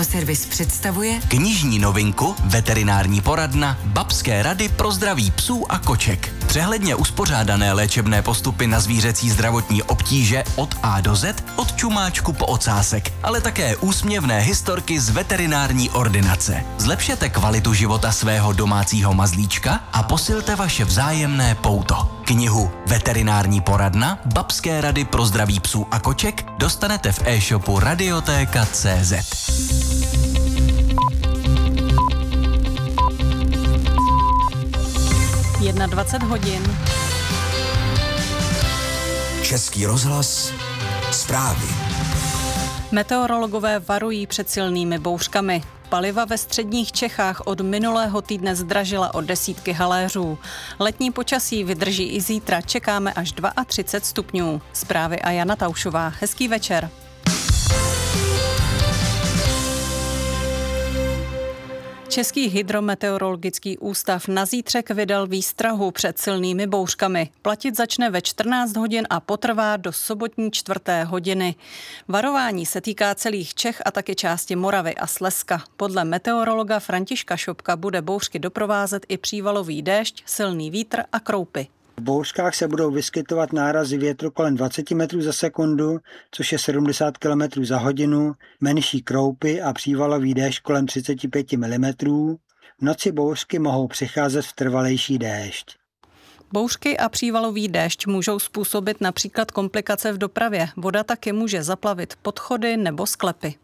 Agroservis představuje knižní novinku Veterinární poradna Babské rady pro zdraví psů a koček. Přehledně uspořádané léčebné postupy na zvířecí zdravotní obtíže od A do Z, od čumáčku po ocásek, ale také úsměvné historky z veterinární ordinace. Zlepšete kvalitu života svého domácího mazlíčka a posilte vaše vzájemné pouto. Knihu Veterinární poradna Babské rady pro zdraví psů a koček dostanete v e-shopu Radiotéka.cz. 21 hodin. Český rozhlas, zprávy. Meteorologové varují před silnými bouřkami. Paliva ve středních Čechách od minulého týdne zdražila o desítky haléřů. Letní počasí vydrží i zítra, čekáme až 32 stupňů. Zprávy a Jana Taušová. Hezký večer. Český hydrometeorologický ústav na zítřek vydal výstrahu před silnými bouřkami. Platit začne ve 14 hodin a potrvá do sobotní 4. hodiny. Varování se týká celých Čech a taky části Moravy a Slezska. Podle meteorologa Františka Šopka bude bouřky doprovázet i přívalový déšť, silný vítr a kroupy. V bouřkách se budou vyskytovat nárazy větru kolem 20 metrů za sekundu, což je 70 km za hodinu, menší kroupy a přívalový déšť kolem 35 mm. V noci bouřky mohou přecházet v trvalejší déšť. Bouřky a přívalový déšť můžou způsobit například komplikace v dopravě. Voda taky může zaplavit podchody nebo sklepy.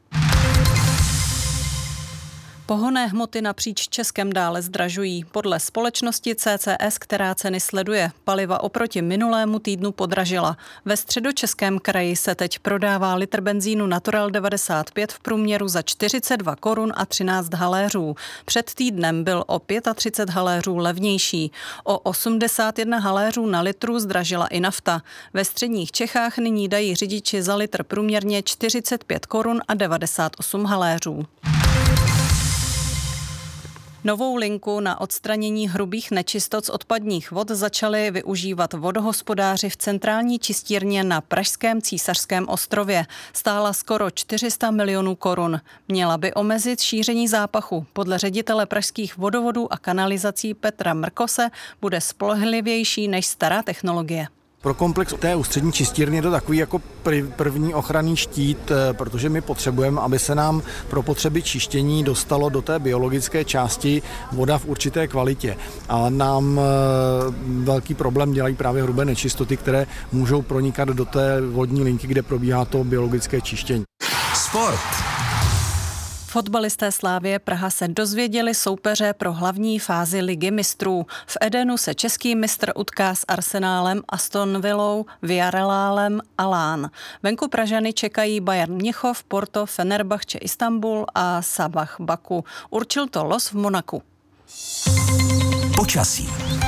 Pohonné hmoty napříč Českem dále zdražují. Podle společnosti CCS, která ceny sleduje, paliva oproti minulému týdnu podražila. Ve Středočeském kraji se teď prodává litr benzínu Natural 95 v průměru za 42 korun a 13 haléřů. Před týdnem byl o 35 haléřů levnější. O 81 haléřů na litru zdražila i nafta. Ve středních Čechách nyní dají řidiči za litr průměrně 45 korun a 98 haléřů. Novou linku na odstranění hrubých nečistot z odpadních vod začali využívat vodohospodáři v centrální čistírně na pražském Císařském ostrově. Stála skoro 400 milionů korun. Měla by omezit šíření zápachu. Podle ředitele pražských vodovodů a kanalizací Petra Mrkose bude spolehlivější než stará technologie. Pro komplex té ústřední čistírny je to takový jako první ochranný štít, protože my potřebujeme, aby se nám pro potřeby čištění dostalo do té biologické části voda v určité kvalitě. A nám velký problém dělají právě hrubé nečistoty, které můžou pronikat do té vodní linky, kde probíhá to biologické čištění. Sport. Fotbalisté Slavie Praha se dozvěděli soupeře pro hlavní fázi Ligy mistrů. V Edenu se český mistr utká s Arsenálem, Aston Villou, Villarrealem a Lán. Venku Pražany čekají Bayern Mnichov, Porto, Fenerbahce Istanbul a Sabah Baku. Určil to los v Monaku. Počasí.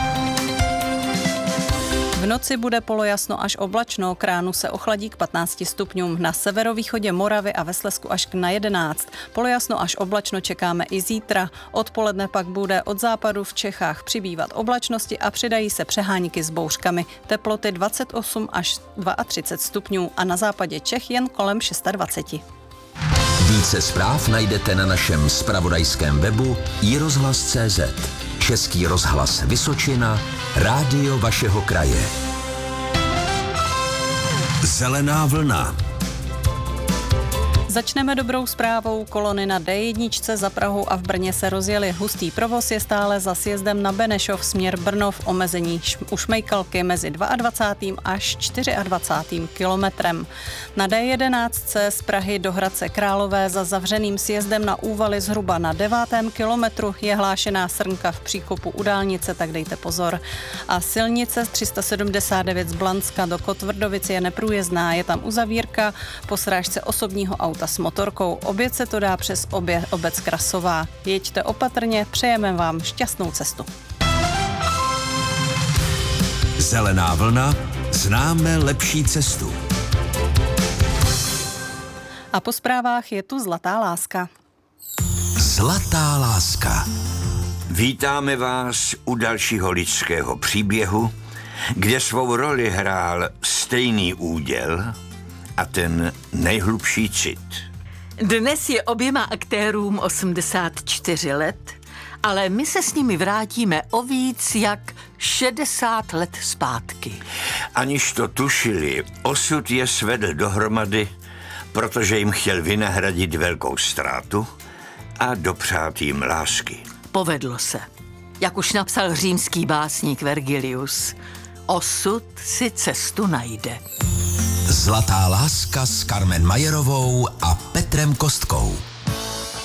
V noci bude polojasno až oblačno, k ránu se ochladí k 15 stupňům, na severovýchodě Moravy a ve Slezsku až na 11. Polojasno až oblačno čekáme i zítra. Odpoledne pak bude od západu v Čechách přibývat oblačnosti a přidají se přehánky s bouřkami. Teploty 28 až 32 stupňů a na západě Čech jen kolem 26. Více zpráv najdete na našem zpravodajském webu iRozhlas.cz. Český rozhlas Vysočina, rádio vašeho kraje. Zelená vlna. Začneme dobrou zprávou. Kolony na D1 za Prahou a v Brně se rozjeli. Hustý provoz je stále za sjezdem na Benešov směr Brno v omezení u Šmejkalky mezi 22. až 24. kilometrem. Na D11 z Prahy do Hradce Králové za zavřeným sjezdem na Úvaly zhruba na 9. kilometru je hlášená srnka v příkopu u dálnice, tak dejte pozor. A silnice 379 z Blanska do Kotvrdovic je neprůjezdná, je tam uzavírka po srážce osobního auta s motorkou. Oběd se to dá přes obec Krasová. Jeďte opatrně, přejeme vám šťastnou cestu. Zelená vlna, známe lepší cestu. A po zprávách je tu Zlatá láska. Zlatá láska. Vítáme vás u dalšího lidského příběhu, kde svou roli hrál stejný úděl a ten nejhlubší cit. Dnes je oběma aktérům 84 let, ale my se s nimi vrátíme o víc jak 60 let zpátky. Aniž to tušili, osud je svedl dohromady, protože jim chtěl vynahradit velkou ztrátu a dopřát jim lásky. Povedlo se. Jak už napsal římský básník Vergilius, osud si cestu najde. Zlatá láska s Carmen Majerovou a Petrem Kostkou.